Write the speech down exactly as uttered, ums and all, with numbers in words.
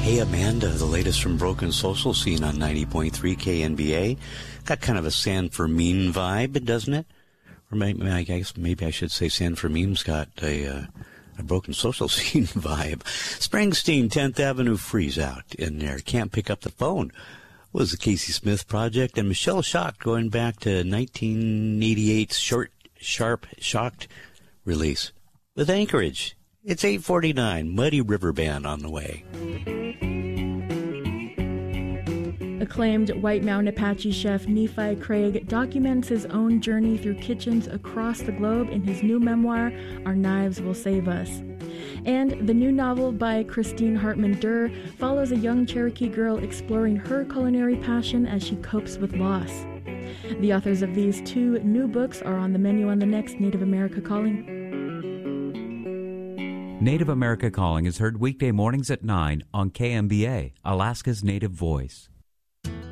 Hey Amanda, the latest from Broken Social Scene on ninety point three K N B A. Got kind of a San Fermin vibe, doesn't it? Or maybe, I guess maybe I should say San Fermin's got a, uh, a Broken Social Scene vibe. Springsteen, tenth Avenue Freeze Out in there. Can't pick up the phone. Was the Casey Smith Project, and Michelle Shocked going back to nineteen eighty-eight's Short, Sharp, Shocked release with Anchorage. It's eight forty-nine, Muddy River Band on the way. Acclaimed White Mountain Apache chef Nephi Craig documents his own journey through kitchens across the globe in his new memoir, Our Knives Will Save Us. And the new novel by Christine Hartman Durr follows a young Cherokee girl exploring her culinary passion as she copes with loss. The authors of these two new books are on the menu on the next Native America Calling. Native America Calling is heard weekday mornings at nine on K M B A, Alaska's Native Voice.